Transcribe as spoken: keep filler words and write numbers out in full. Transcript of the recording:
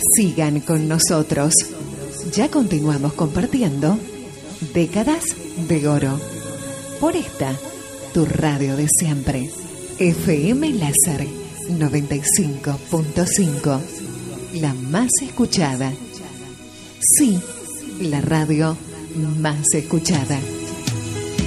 Sigan con nosotros. Ya continuamos compartiendo Décadas de Oro. Por esta, tu radio de siempre. F M Láser noventa y cinco punto cinco. La más escuchada. Sí, la radio más escuchada.